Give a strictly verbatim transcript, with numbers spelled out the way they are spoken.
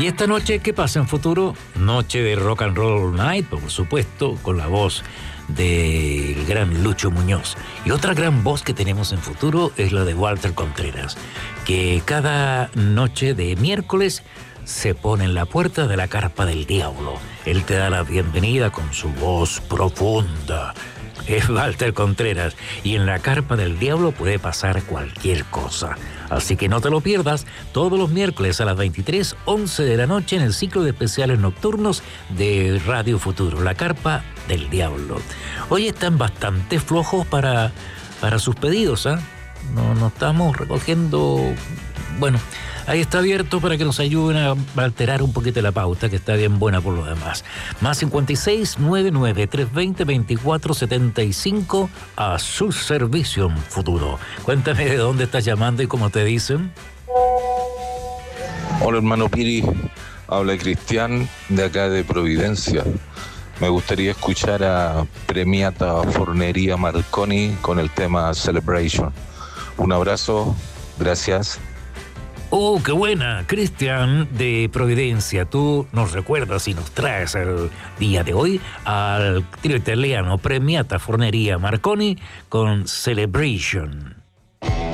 Y esta noche, ¿qué pasa en Futuro? Noche de Rock and Roll Night, por supuesto, con la voz del gran Lucho Muñoz. Y otra gran voz que tenemos en Futuro es la de Walter Contreras, que cada noche de miércoles se pone en la puerta de la Carpa del Diablo. Él te da la bienvenida con su voz profunda. Es Walter Contreras, y en la Carpa del Diablo puede pasar cualquier cosa. Así que no te lo pierdas todos los miércoles a las veintitrés once de la noche en el ciclo de especiales nocturnos de Radio Futuro, la Carpa del Diablo. Hoy están bastante flojos para, para sus pedidos, ¿ah? ¿eh? No, no estamos recogiendo... Bueno, ahí está abierto para que nos ayuden a alterar un poquito la pauta, que está bien buena por lo demás. Más cincuenta y seis, noventa y nueve, trescientos veinte, veinticuatro setenta y cinco a su servicio en Futuro. Cuéntame de dónde estás llamando y cómo te dicen. Hola, hermano Piri. Habla Cristian, de acá de Providencia. Me gustaría escuchar a Premiata Fornería Marconi con el tema Celebration. Un abrazo, gracias. ¡Oh, qué buena! Cristian de Providencia, tú nos recuerdas y nos traes el día de hoy al trío italiano Premiata Fornería Marconi con Celebration.